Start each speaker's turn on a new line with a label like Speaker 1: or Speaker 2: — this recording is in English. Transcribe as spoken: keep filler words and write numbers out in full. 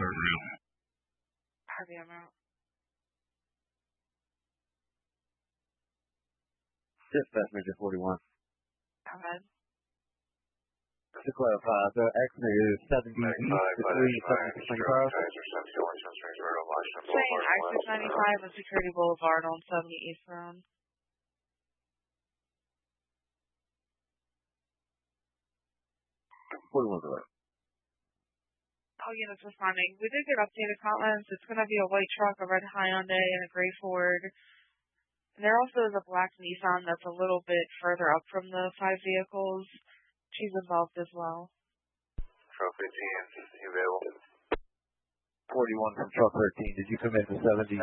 Speaker 1: third round.
Speaker 2: Harvey, I'm out.
Speaker 3: Dispatch Major forty-one.
Speaker 2: Go ahead.
Speaker 3: To clarify, the accident is seventy East between seventy Spring Park.
Speaker 2: Saying Access ninety-five and Security Boulevard on seventy East Road.
Speaker 3: forty-one direct.
Speaker 2: All units responding. We did get updated comments. It's going to be a white truck, a red Hyundai, and a gray Ford. And there also is a black Nissan that's a little bit further up from the five vehicles. She's involved as well.
Speaker 4: Truck fifteen, available.
Speaker 3: forty-one from truck thirteen. Did you commit to seventy